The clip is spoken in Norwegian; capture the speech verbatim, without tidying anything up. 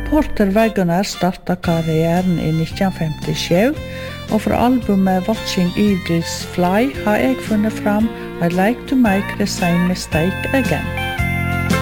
Porter Wagoner startet karrieren i nitten femtisju, og fra albumet Watching Eagles Fly har jeg funnet fram I Like to Make the Same Mistake Again.